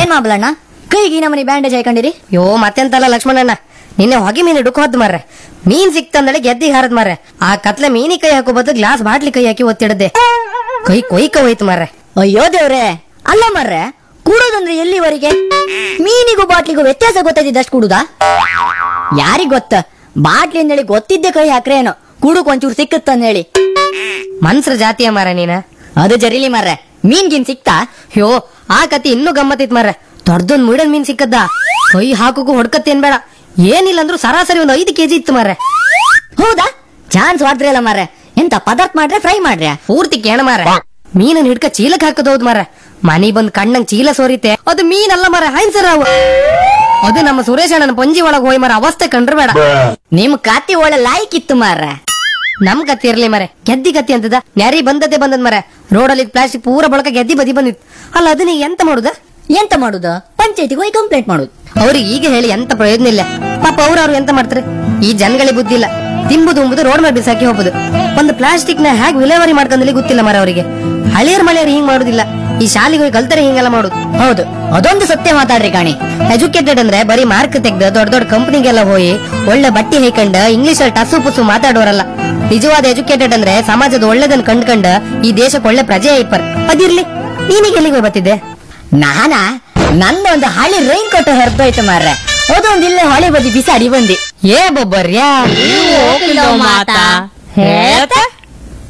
ಏನ್ ಮಾಬ್ಲಣ್ಣ ಕೈಗೆ ನಮ್ಮನಿ ಬ್ಯಾಂಡೇಜ್ ಹಾಕೊಂಡಿರಿ? ಯೋ ಮತ್ತೆಂತಲ್ಲ ಲಕ್ಷ್ಮಣಣ್ಣ, ನಿನ್ನೆ ಹೊಗೆ ಮೀನು ಡುಕ್ ಹೊತ್ತು ಮಾರ್ರೆ. ಮೀನ್ ಸಿಕ್ತಂದಳೆ ಗೆದ್ದಿ ಹಾರದ್ ಮಾರ್ರೆ. ಆ ಕತ್ಲೆ ಮೀನಿ ಕೈ ಹಾಕೋ ಬದಲು ಗ್ಲಾಸ್ ಬಾಟ್ಲಿ ಕೈ ಹಾಕಿ ಒತ್ತಿಡದೆ ಕೈ ಕೊಯ್ಕ ಹೋಯ್ತು ಮಾರ್ರೆ. ಅಯ್ಯೋ ದೇವ್ರೆ, ಅಲ್ಲ ಮಾರ್ರೆ, ಕೂಡೋದಂದ್ರೆ ಎಲ್ಲಿವರೆಗೆ? ಮೀನಿಗೂ ಬಾಟ್ಲಿಗೂ ವ್ಯತ್ಯಾಸ ಗೊತ್ತಾಯ್ತಿದ್ದಷ್ಟು ಕೂಡುದಾ? ಯಾರಿಗ್ ಗೊತ್ತ, ಬಾಟ್ಲಿ ಅಂದೇಳಿ ಗೊತ್ತಿದ್ದೆ ಕೈ ಹಾಕ್ರೇನೋ ಕುಡುಕ್ ಒಂಚೂರು ಸಿಕ್ಕತ್ತಂದೇಳಿ. ಮನ್ಸ್ರ ಜಾತಿಯ ಮಾರ ನೀನ. ಅದು ಜರಿಲಿ ಮಾರ್ರೆ, ಮೀನ್ಗಿನ್ ಸಿಕ್ತಾ? ಯೋ ಆ ಕತಿ ಇನ್ನೂ ಗಮ್ಮತ್ತಿತ್ ಮಾರ್ರೆ. ದೊಡ್ಡದೊಂದ್ ಮುಡನ್ ಮೀನ್ ಸಿಕ್ಕದ್ದ, ಕೈ ಹಾಕೋಕು ಹೊಡ್ಕತ್ತೇನ್ ಬೇಡ, ಏನಿಲ್ಲ ಅಂದ್ರೂ ಸರಾಸರಿ ಒಂದು 5 kg ಇತ್ತು ಮಾರ್ರೆ. ಹೌದಾ? ಚಾನ್ಸ್ ವಾಡ್ರಿ ಅಲ್ಲ ಮಾರ್ರೆ. ಎಂತ ಪದಾರ್ಥ ಮಾಡ್ರೆ ಫ್ರೈ ಮಾಡ್ರೆ? ಪೂರ್ತಿ ಕೇಣ ಮಾರ. ಮೀನನ್ ಹಿಡ್ಕ ಚೀಲಕ್ ಹಾಕದೌದ್ ಮಾರ. ಮನಿ ಬಂದ್ ಕಣ್ಣಂಗ್ ಚೀಲ ಸೋರಿತೆ, ಅದು ಮೀನಲ್ಲ ಮಾರ, ಹೈನ್ಸರ್ ಅವು. ಅದು ನಮ್ಮ ಸುರೇಶ್ ಅಣ್ಣನ ಪಂಜಿ ಒಳಗ್ ಹೋಯ್ ಮಾರ, ಅವಸ್ಥೆ ಕಂಡ್ರೆ ಬೇಡ. ನಿಮ್ ಕತ್ತಿ ಒಳ್ಳೆ ಲಾಯ್ಕ್ ಇತ್ತು ಮಾರ್ರೆ. ನಮ್ ಕತ್ತಿ ಇರ್ಲಿ ಮರೆ, ಗೆದ್ದಿ ಕತ್ತಿ ಅಂತದ ನ್ಯಾರಿ ಬಂದದ್ದೇ ಬಂದದ್ ಮರೆ. ರೋಡಲ್ಲಿ ಪ್ಲಾಸ್ಟಿಕ್ ಪೂರ ಬಳಕ ಗೆದ್ದಿ ಬದಿ ಬಂದಿತ್ತು. ಅಲ್ಲ ಅದನ್ನ ಎಂತ ಮಾಡುದ? ಎಂತ ಮಾಡುದು? ಪಂಚಾಯತಿಗೆ ಹೋಗಿ ಕಂಪ್ಲೇಂಟ್ ಮಾಡುದು. ಅವ್ರಿಗೆ ಈಗ ಹೇಳಿ ಎಂತ ಪ್ರಯೋಜನ ಇಲ್ಲ. ಪಾಪ ಅವ್ರು ಎಂತ ಮಾಡ್ತಾರೆ? ಈ ಜನಗಳಿಗೆ ಬುದ್ಧಿ ಇಲ್ಲ. ತಿಂಬುದು ಉಂಬುದು ರೋಡ್ ಮೇಲೆ ಬಿಸಾಕಿ ಹೋಗುದು. ಒಂದು ಪ್ಲಾಸ್ಟಿಕ್ ನ ಹೇಗೆ ವಿಲೇವಾರಿ ಮಾಡ್ಕೊಂಡಲ್ಲಿ ಗೊತ್ತಿಲ್ಲ ಮರ ಅವರಿಗೆ. ಹಳಿಯರ್ ಮಳೆಯರು ಹಿಂಗ್ ಮಾಡುದಿಲ್ಲ, ಈ ಶಾಲೆಗೆ ಹೋಗಿ ಕಲ್ತರೆ ಹಿಂಗೆಲ್ಲ ಮಾಡುದು. ಹೌದು, ಅದೊಂದು ಸತ್ಯ ಮಾತಾಡ್ರಿ ಕಾಣಿ. ಎಜುಕೇಟೆಡ್ ಅಂದ್ರೆ ಬರೀ ಮಾರ್ಕ್ ತೆಗ್ದು ದೊಡ್ಡ ದೊಡ್ಡ ಕಂಪನಿಗೆಲ್ಲ ಹೋಗಿ ಒಳ್ಳೆ ಬಟ್ಟಿ ಹೈಕಂಡ್ ಇಂಗ್ಲಿಷ್ ಅಲ್ಲಿ ಟಸು ಪುಸು ಮಾತಾಡೋರಲ್ಲ. ನಿಜವಾದ ಎಜುಕೇಟೆಡ್ ಅಂದ್ರೆ ಸಮಾಜದ ಒಳ್ಳೆದನ್ನ ಕಂಡ್ಕಂಡ್ ಈ ದೇಶಕ್ಕೆ ಒಳ್ಳೆ ಪ್ರಜೆ ಐಪರ್. ಅದಿರ್ಲಿ, ನೀನೀಗ ಎಲ್ಲಿಗೆ ಬರ್ತಿದ್ದೆ? ನಾನಾ ನಂದೊಂದು ಹಳಿ ರೈನ್ ಕೋಟ್ ಹರಿದೋಯ್ತು ಮಾರ್ರೆ, ಅದೊಂದು ಇಲ್ಲೇ ಹೊಳೆ ಬದಿ ಬಿಸಾಡಿ ಬಂದಿ. ಏ ಬೊಬ್ಬರ್ಯಾ ಮಾತಾ